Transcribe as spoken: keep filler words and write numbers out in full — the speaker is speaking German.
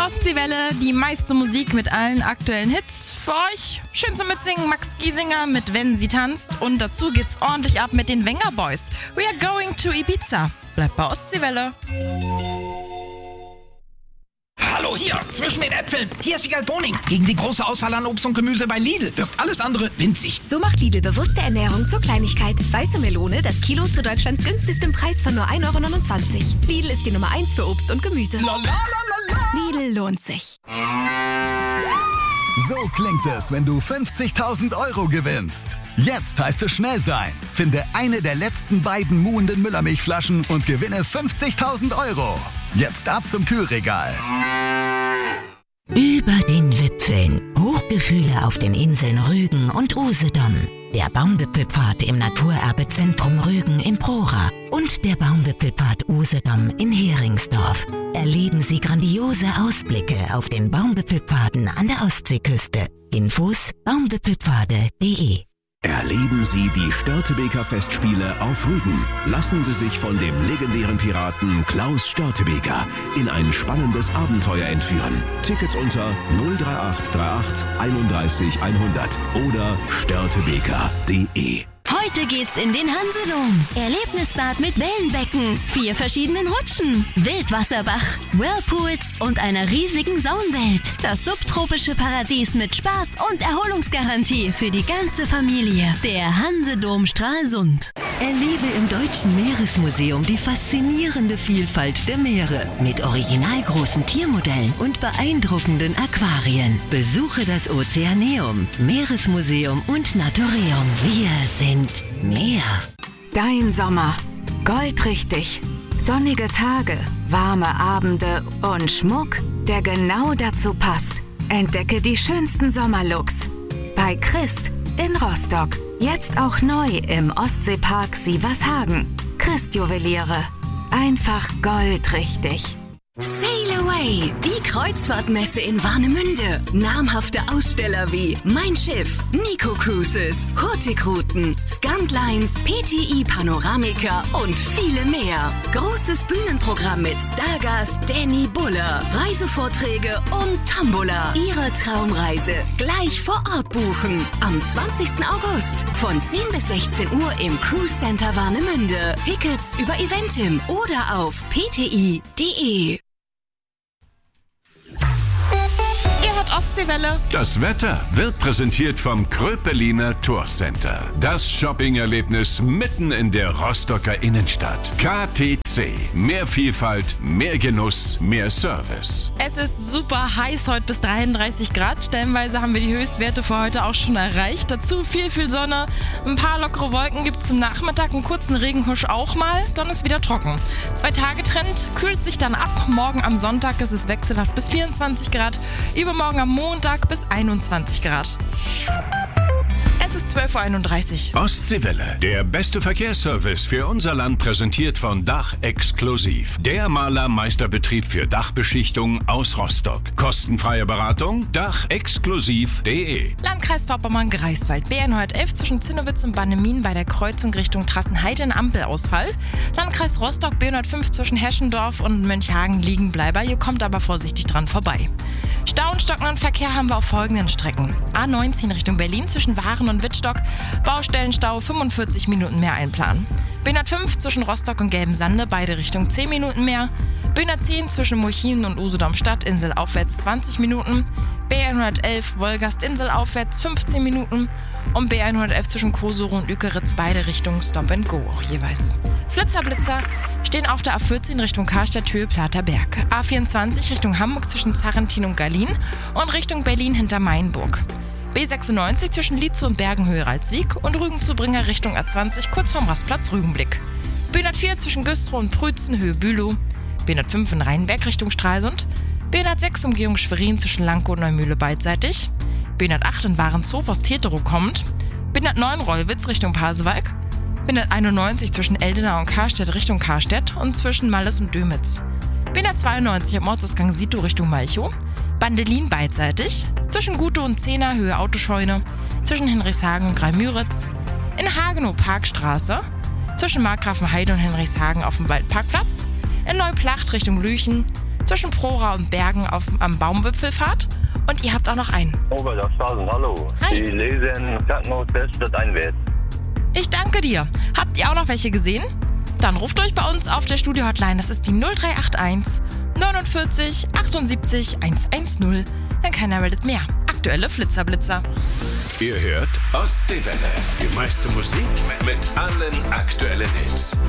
Ostseewelle, die meiste Musik mit allen aktuellen Hits für euch. Schön zum Mitsingen, Max Giesinger mit Wenn sie tanzt. Und dazu geht's ordentlich ab mit den Wenger Boys. We are going to Ibiza. Bleibt bei Ostseewelle. Hallo hier, zwischen den Äpfeln. Hier ist Wiegald Boning. Gegen die große Auswahl an Obst und Gemüse bei Lidl wirkt alles andere winzig. So macht Lidl bewusste Ernährung zur Kleinigkeit. Weiße Melone, das Kilo zu Deutschlands günstigstem Preis von nur ein Euro neunundzwanzig. Lidl ist die Nummer eins für Obst und Gemüse. La, la, la, la, la. Lidl lohnt sich. So klingt es, wenn du fünfzigtausend Euro gewinnst. Jetzt heißt es schnell sein. Finde eine der letzten beiden muhenden Müllermilchflaschen und gewinne fünfzigtausend Euro. Jetzt ab zum Kühlregal. Über den Wipfeln. Hochgefühle auf den Inseln Rügen und Usedom. Der Baumwipfelpfad im Naturerbezentrum Rügen in Prora und der Baumwipfelpfad Usedom in Heringsdorf. Erleben Sie grandiose Ausblicke auf den Baumwipfelpfaden an der Ostseeküste. Infos baumwipfelpfade punkt de. Erleben Sie die Störtebeker Festspiele auf Rügen. Lassen Sie sich von dem legendären Piraten Klaus Störtebeker in ein spannendes Abenteuer entführen. Tickets unter null drei acht drei acht einunddreißig hundert oder störtebeker punkt de. Heute geht's in den Hansedom. Erlebnisbad mit Wellenbecken, vier verschiedenen Rutschen, Wildwasserbach, Whirlpools und einer riesigen Saunwelt. Das subtropische Paradies mit Spaß und Erholungsgarantie für die ganze Familie. Der Hansedom Stralsund. Erlebe im Deutschen Meeresmuseum die faszinierende Vielfalt der Meere mit originalgroßen Tiermodellen und beeindruckenden Aquarien. Besuche das Ozeaneum, Meeresmuseum und Naturium. Wir sind Meer. Dein Sommer. Goldrichtig. Sonnige Tage, warme Abende und Schmuck, der genau dazu passt. Entdecke die schönsten Sommerlooks. Bei Christ in Rostock. Jetzt auch neu im Ostseepark Sievershagen. Christ Juweliere. Einfach goldrichtig. Sail Away, die Kreuzfahrtmesse in Warnemünde. Namhafte Aussteller wie Mein Schiff, Nico Cruises, Hurtigruten, Scantlines, P T I Panoramica und viele mehr. Großes Bühnenprogramm mit Stargast Danny Buller, Reisevorträge und Tombola. Ihre Traumreise gleich vor Ort buchen. Am zwanzigsten August von zehn bis sechzehn Uhr im Cruise Center Warnemünde. Tickets über Eventim oder auf p t i punkt de. Ostseewelle. Das Wetter wird präsentiert vom Kröpeliner Tourcenter. Das Shopping-Erlebnis mitten in der Rostocker Innenstadt. K T C. Mehr Vielfalt, mehr Genuss, mehr Service. Es ist super heiß heute bis dreiunddreißig Grad. Stellenweise haben wir die Höchstwerte für heute auch schon erreicht. Dazu viel, viel Sonne. Ein paar lockere Wolken gibt es zum Nachmittag. Einen kurzen Regenhusch auch mal. Dann ist wieder trocken. Zwei Tage Trend, kühlt sich dann ab. Morgen am Sonntag ist es wechselhaft bis vierundzwanzig Grad. Übermorgen am Montag bis einundzwanzig Grad. Es ist zwölf Uhr einunddreißig. Ostseewelle, der beste Verkehrsservice für unser Land, präsentiert von Dach Exklusiv. Der Malermeisterbetrieb für Dachbeschichtung aus Rostock. Kostenfreie Beratung, dach exklusiv punkt de. Landkreis Vorpommern-Greifswald, B N hundertelf zwischen Zinnowitz und Bannemin bei der Kreuzung Richtung Trassenheide in Ampelausfall. Landkreis Rostock, B hundertfünf zwischen Heschendorf und Mönchhagen Liegenbleiber. Ihr kommt aber vorsichtig dran vorbei. Stau und stockenden Verkehr haben wir auf folgenden Strecken. A neunzehn Richtung Berlin zwischen Waren und Wittstock, Baustellenstau fünfundvierzig Minuten mehr einplanen. B hundertfünf zwischen Rostock und Gelbensande, beide Richtung zehn Minuten mehr. B hundertzehn zwischen Murchinen und Usedom-Stadt, Insel aufwärts zwanzig Minuten. B hundertelf Wolgast Insel aufwärts fünfzehn Minuten. Und B hundertelf zwischen Koserow und Lükeritz, beide Richtungen Stop and Go auch jeweils. Flitzer-Blitzer stehen auf der A vierzehn Richtung Karstadt-Höhe-Platerberg. A vierundzwanzig Richtung Hamburg zwischen Zarrentin und Gallien und Richtung Berlin hinter Mainburg. B sechsundneunzig zwischen Lietzow und Bergenhöhe-Ralswiek und Rügen-Zubringer Richtung A zwanzig kurz vorm Rastplatz Rügenblick. B hundertvier zwischen Güstrow und Prützen Höhe-Bülow. B hundertfünf in Rheinberg Richtung Stralsund. B hundertsechs Umgehung Schwerin zwischen Lankow und Neumühle beidseitig. B hundertacht in Warenshof aus Teterow kommend. B hundertneun Rollwitz Richtung Pasewalk. B hunderteinundneunzig zwischen Eldenau und Karstedt Richtung Karstedt und zwischen Malles und Dömitz. B hundertzweiundneunzig am Ortsausgang Sito Richtung Malchow. Bandelin beidseitig. Zwischen Gutow und Zehner Höhe Autoscheune. Zwischen Hinrichshagen und Greimüritz. In Hagenow Parkstraße. Zwischen Markgrafenheide und Hinrichshagen auf dem Waldparkplatz. In Neuplacht Richtung Lüchen. zwischen Prora und Bergen auf, am Baumwipfelpfad. Und ihr habt auch noch einen. Oberlaufstaden, hallo. Hi. Sie lesen Krankenhaus West einwärts. Ich danke dir. Habt ihr auch noch welche gesehen? Dann ruft euch bei uns auf der Studio-Hotline. Das ist die null drei acht eins neunundvierzig achtundsiebzig hundertzehn. Dann keiner meldet mehr. Aktuelle Flitzerblitzer. Ihr hört Ostseewelle. Die meiste Musik mit allen aktuellen Hits.